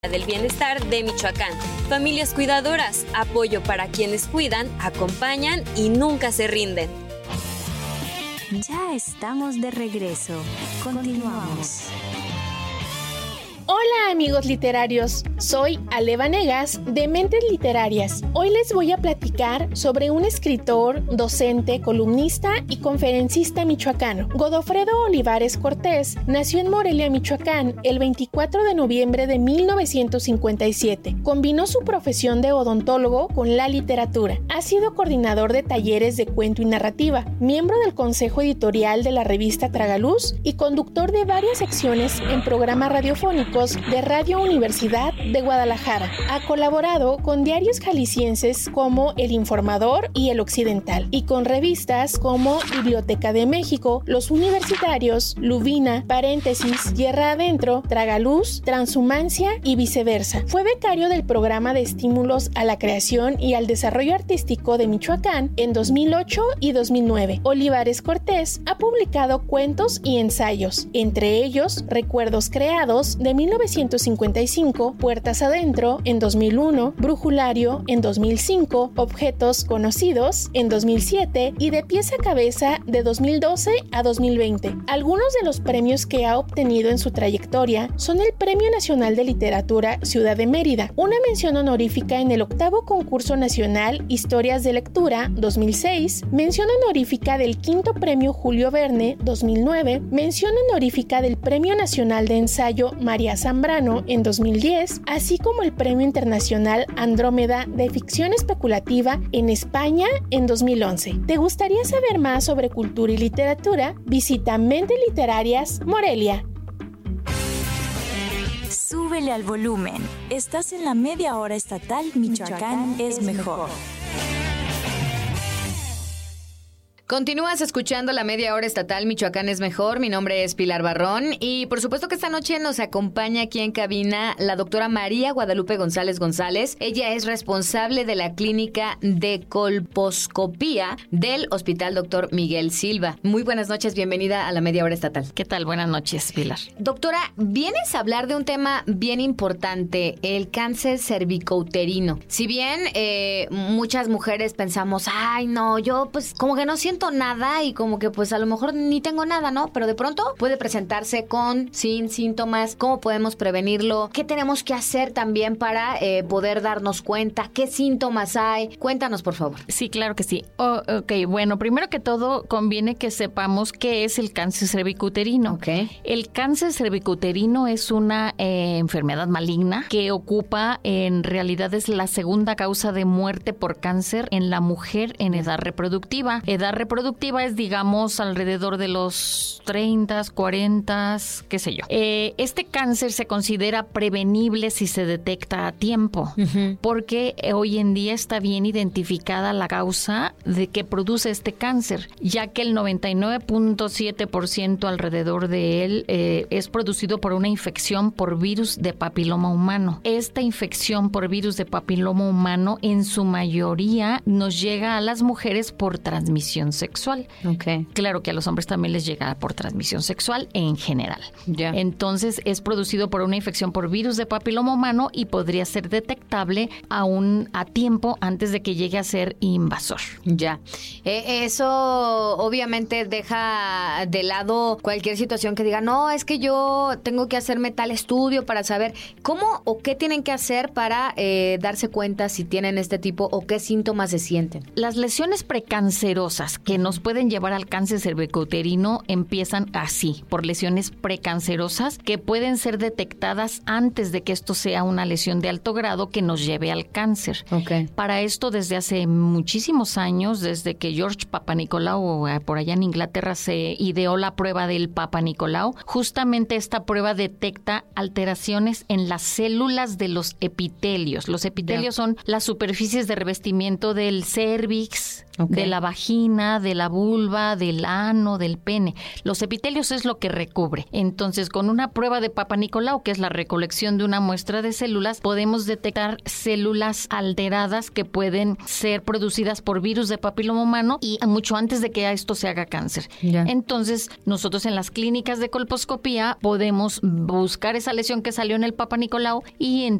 del Bienestar de Michoacán. Familias cuidadoras, apoyo para quienes cuidan, acompañan y nunca se rinden. Ya estamos de regreso. Continuamos. Hola amigos literarios, soy Ale Vanegas de Mentes Literarias. Hoy les voy a platicar sobre un escritor, docente, columnista y conferencista michoacano. Godofredo Olivares Cortés nació en Morelia, Michoacán, el 24 de noviembre de 1957. Combinó su profesión de odontólogo con la literatura. Ha sido coordinador de talleres de cuento y narrativa, miembro del consejo editorial de la revista Tragaluz y conductor de varias secciones en programas radiofónicos de Radio Universidad de Guadalajara. Ha colaborado con diarios jaliscienses como El Informador y El Occidental, y con revistas como Biblioteca de México, Los Universitarios, Lubina, Paréntesis, Tierra Adentro, Tragaluz, Transhumancia y viceversa. Fue becario del programa de estímulos a la creación y al desarrollo artístico de Michoacán en 2008 y 2009. Olivares Cortés ha publicado cuentos y ensayos, entre ellos Recuerdos Creados de 1955, Puertas Adentro en 2001, Brujulario en 2005, Objetos Conocidos en 2007 y De Pies a Cabeza de 2012 a 2020. Algunos de los premios que ha obtenido en su trayectoria son el Premio Nacional de Literatura Ciudad de Mérida, una mención honorífica en el 8º Concurso Nacional Historias de Lectura 2006, mención honorífica del 5º Premio Julio Verne 2009, mención honorífica del Premio Nacional de Ensayo María Zambrano en 2010, así como el Premio Internacional Andrómeda de Ficción Especulativa en España en 2011. ¿Te gustaría saber más sobre cultura y literatura? Visita Mentes Literarias Morelia. Súbele al volumen. Estás en la media hora estatal Michoacán es mejor. Continúas escuchando la media hora estatal Michoacán es mejor. Mi nombre es Pilar Barrón y por supuesto que esta noche nos acompaña aquí en cabina la doctora María Guadalupe González González. Ella es responsable de la clínica de colposcopía del Hospital Dr. Miguel Silva. Muy buenas noches, bienvenida a la media hora estatal. ¿Qué tal? Buenas noches, Pilar. Doctora, vienes a hablar de un tema bien importante, el cáncer cervicouterino. Si bien muchas mujeres pensamos, ay no, yo pues como que no siento nada y como que pues a lo mejor ni tengo nada, ¿no? Pero de pronto puede presentarse sin síntomas. ¿Cómo podemos prevenirlo? ¿Qué tenemos que hacer también para poder darnos cuenta? ¿Qué síntomas hay? Cuéntanos, por favor. Sí, claro que sí. Ok, bueno, primero que todo conviene que sepamos qué es el cáncer cervicouterino. Okay. El cáncer cervicouterino es una enfermedad maligna que ocupa, en realidad es la segunda causa de muerte por cáncer en la mujer en edad reproductiva. Edad reproductiva es, digamos, alrededor de los 30, 40, qué sé yo. Este cáncer se considera prevenible si se detecta a tiempo, porque hoy en día está bien identificada la causa de que produce este cáncer, ya que el 99.7% alrededor de él es producido por una infección por virus de papiloma humano. Esta infección por virus de papiloma humano en su mayoría nos llega a las mujeres por transmisión sexual. Okay. Claro que a los hombres también les llega por transmisión sexual en general. Yeah. Entonces es producido por una infección por virus de papiloma humano y podría ser detectable aún a tiempo antes de que llegue a ser invasor. Ya. Eso obviamente deja de lado cualquier situación que diga, no, es que yo tengo que hacerme tal estudio para saber cómo o qué tienen que hacer para darse cuenta si tienen este tipo o qué síntomas se sienten. Las lesiones precancerosas que nos pueden llevar al cáncer cervicouterino empiezan así, por lesiones precancerosas que pueden ser detectadas antes de que esto sea una lesión de alto grado que nos lleve al cáncer. Okay. Para esto, desde hace muchísimos años, desde que George Papanicolau por allá en Inglaterra se ideó la prueba del Papanicolau, justamente esta prueba detecta alteraciones en las células de los epitelios. Los epitelios son las superficies de revestimiento del cérvix, de la vagina, vagina, de la vulva, del ano, del pene. Los epitelios es lo que recubre. Entonces, con una prueba de Papa Nicolau, que es la recolección de una muestra de células, podemos detectar células alteradas que pueden ser producidas por virus de papiloma humano y mucho antes de que a esto se haga cáncer. Ya. Entonces, nosotros en las clínicas de colposcopía podemos buscar esa lesión que salió en el Papa Nicolau y